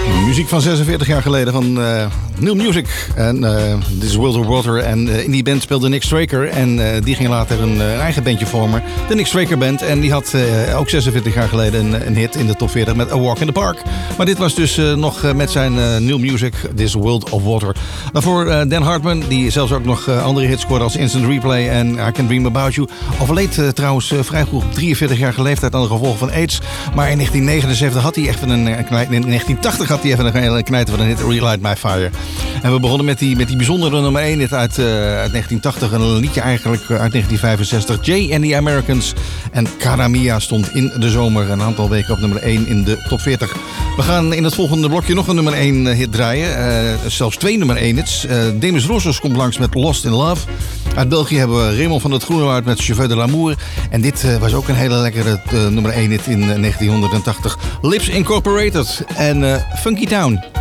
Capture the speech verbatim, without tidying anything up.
Muziek van zesenveertig jaar geleden van uh, New Music. En uh, This is World of Water. En uh, in die band speelde Nick Straker. En uh, die ging later een uh, eigen bandje vormen. De Nick Straker Band. En die had uh, ook zesenveertig jaar geleden een, een hit in de top veertig met A Walk in the Park. Maar dit was dus uh, nog uh, met zijn uh, New Music, This World of Water. Daarvoor uh, Dan Hartman, die zelfs ook nog uh, andere hits scoorde als Instant Replay en I Can Dream About You. Overleed uh, trouwens uh, vrij vroeg op drieënveertig jaar leeftijd aan de gevolgen van AIDS. Maar in negentien negenenzeventig had hij echt een, een knijt. In negentien tachtig had hij even een, een knijter van een hit, Relight My Fire. En we begonnen met die, met die bijzondere nummer één hit uit, uh, uit negentien tachtig. Een liedje eigenlijk uit negentien vijfenzestig. Jay and the Americans. En Cara Mia stond in de zomer een aantal weken op nummer één in de top veertig. We gaan in het volgende blokje nog een nummer één hit draaien. Uh, zelfs twee nummer één hits. Uh, Demis Roussos komt langs met Lost in Love. Uit België hebben we Raymond van het Groenewoud met Cheveux de l'Amour. En dit uh, was ook een hele lekkere uh, nummer één hit in uh, negentien tachtig. Lips Incorporated en uh, Funky Town.